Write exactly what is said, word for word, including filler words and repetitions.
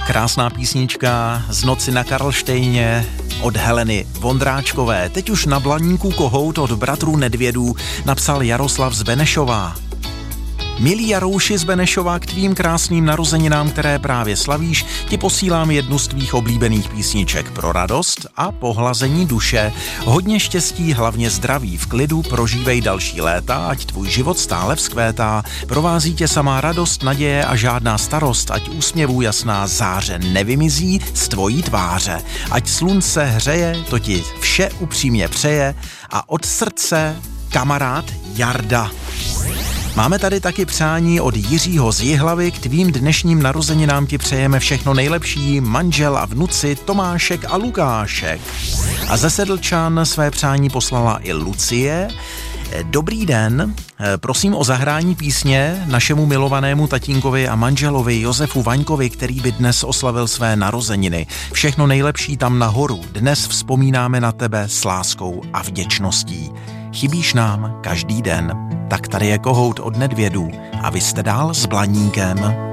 Krásná písnička z Noci na Karlštejně od Heleny Vondráčkové. Teď už na Blaníku kohout od bratrů Nedvědů napsal Jaroslav z Benešova. Milí Jarouši z Benešova, k tvým krásným narozeninám, které právě slavíš, ti posílám jednu z tvých oblíbených písniček pro radost a pohlazení duše. Hodně štěstí, hlavně zdraví, v klidu prožívej další léta, ať tvůj život stále vzkvétá. Provází tě samá radost, naděje a žádná starost, ať úsměvů jasná záře nevymizí z tvojí tváře. Ať slunce hřeje, to ti vše upřímně přeje a od srdce kamarád Jarda. Máme tady taky přání od Jiřího z Jihlavy, k tvým dnešním narozeninám ti přejeme všechno nejlepší, manžel a vnuci Tomášek a Lukášek. A ze Sedlčan své přání poslala i Lucie. Dobrý den, prosím o zahrání písně našemu milovanému tatínkovi a manželovi Josefu Vaňkovi, který by dnes oslavil své narozeniny. Všechno nejlepší tam nahoru, dnes vzpomínáme na tebe s láskou a vděčností. Chybíš nám každý den. Tak tady je kohout od Nedvědů a vy jste dál s Blaníkem.